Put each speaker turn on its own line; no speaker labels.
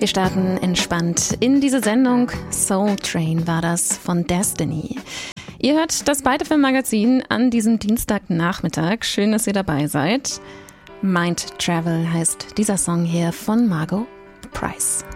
Wir starten entspannt in diese Sendung. Soul Train war das von Destiny. Ihr hört das Beide Film-Magazin an diesem Dienstagnachmittag. Schön, dass ihr dabei seid. Mind Travel heißt dieser Song hier von Margot Price.